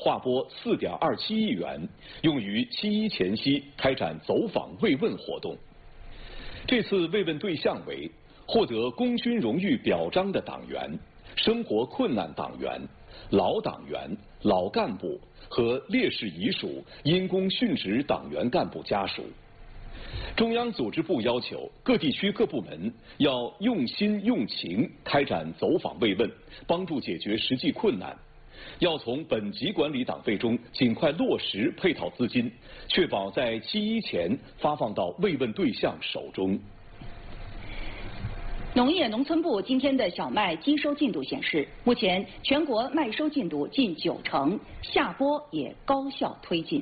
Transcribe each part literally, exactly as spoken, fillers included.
划拨四点二七亿元，用于七一前夕开展走访慰问活动。这次慰问对象为获得功勋荣誉表彰的党员、生活困难党员、老党员、老干部和烈士遗属、因公殉职党员干部家属。中央组织部要求各地区各部门要用心用情开展走访慰问，帮助解决实际困难。要从本级管理党费中尽快落实配套资金，确保在七一前发放到慰问对象手中。 农业农村部今天的小麦机收进度显示，目前全国麦收进度近九成，下播也高效推进。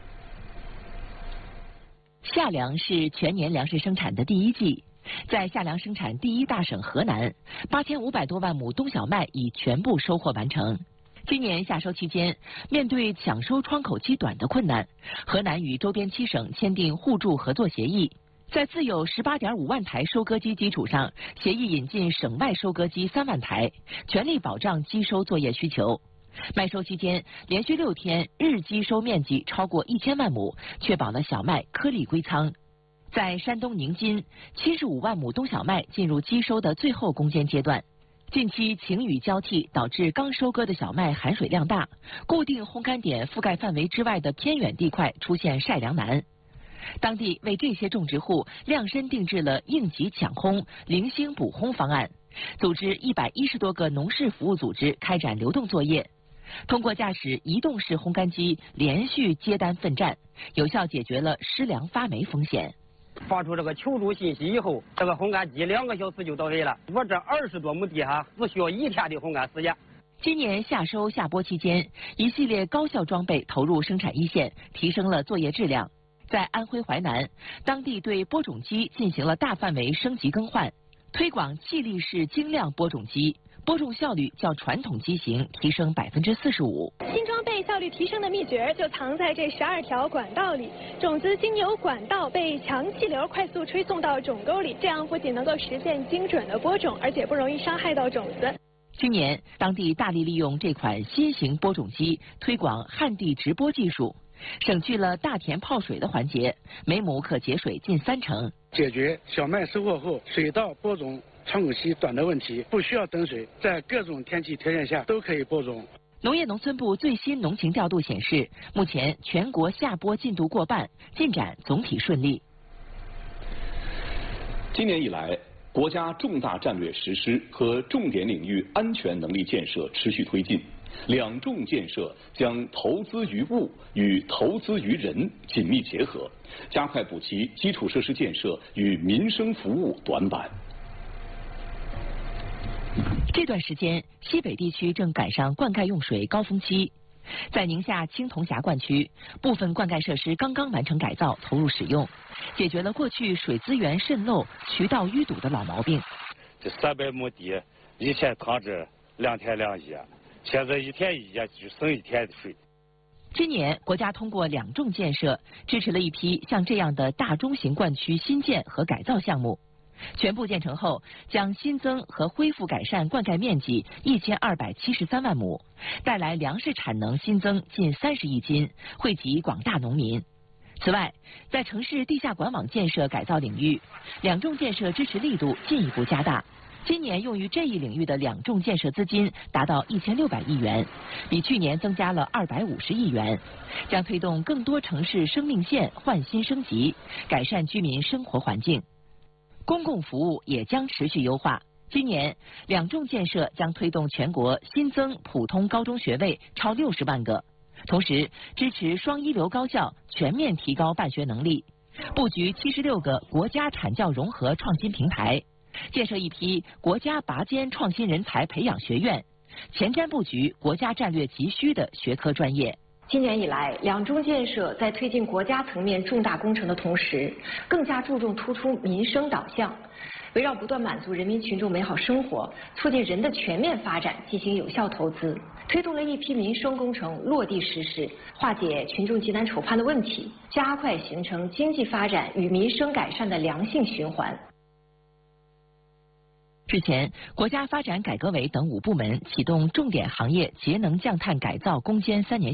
夏粮是全年粮食生产的第一季，在夏粮生产第一大省河南，八千五百多万亩冬小麦已全部收获完成。今年夏收期间，面对抢收窗口期短的困难，河南与周边七省签订互助合作协议，在自有十八点五万台收割机基础上，协议引进省外收割机三万台，全力保障机收作业需求。麦收期间，连续六天日机收面积超过一千万亩，确保了小麦颗粒归仓。在山东宁津，七十五万亩冬小麦进入机收的最后攻坚阶段。近期晴雨交替，导致刚收割的小麦含水量大，固定烘干点覆盖范围之外的偏远地块出现晒粮难。当地为这些种植户量身定制了应急抢烘、零星补烘方案，组织一百一十多个农事服务组织开展流动作业。通过驾驶移动式烘干机连续接单奋战，有效解决了失粮发霉风险。 发出这个求助信息以后，这个烘干机两个小时就到位了。我这二十多亩地哈，只需要一天的烘干时间。 今年夏收夏播期间，一系列高效装备投入生产一线，提升了作业质量。在安徽淮南，当地对播种机进行了大范围升级更换，推广气力式精亮播种机。播种效率较传统机型提升百分之四十五。 新装备效率提升的秘诀就藏在这十二条管道里，种子经由管道被强气流快速吹送到种沟里，这样不仅能够实现精准的播种，而且不容易伤害到种子。 今年，当地大力利用这款新型播种机推广旱地直播技术，省去了大田泡水的环节，每亩可节水近三成， 解决小麦收获后水稻播种窗口期短的问题，不需要等水，在各种天气条件下都可以播种。 农业农村部最新农情调度显示，目前全国夏播进度过半，进展总体顺利。 今年以来，国家重大战略实施和重点领域安全能力建设持续推进，两重建设将投资于物与投资于人紧密结合，加快补齐基础设施建设与民生服务短板。 这段时间，西北地区正赶上灌溉用水高峰期。在宁夏青铜峡灌区，部分灌溉设施刚刚完成改造投入使用，解决了过去水资源渗漏、渠道淤堵的老毛病。 这三百亩地，以前躺着两天两夜，现在一天一夜就省一天的水。 今年，国家通过两重建设，支持了一批像这样的大中型灌区新建和改造项目。全部建成后，将新增和恢复改善灌溉面积一千二百七十三万亩，带来粮食产能新增近三十亿斤，惠及广大农民。此外，在城市地下管网建设改造领域，两重建设支持力度进一步加大。今年用于这一领域的两重建设资金达到一千六百亿元，比去年增加了二百五十亿元，将推动更多城市生命线换新升级，改善居民生活环境。公共服务也将持续优化。今年，两重建设将推动全国新增普通高中学位超六十万个，同时支持双一流高校全面提高办学能力，布局七十六个国家产教融合创新平台，建设一批国家拔尖创新人才培养学院，前瞻布局国家战略急需的学科专业。 今年以来，两重建设在推进国家层面重大工程的同时，更加注重突出民生导向，围绕不断满足人民群众美好生活、促进人的全面发展进行有效投资，推动了一批民生工程落地实施，化解群众急难愁盼的问题，加快形成经济发展与民生改善的良性循环。 日前，国家发展改革委等五部门启动重点行业节能降碳改造攻坚三年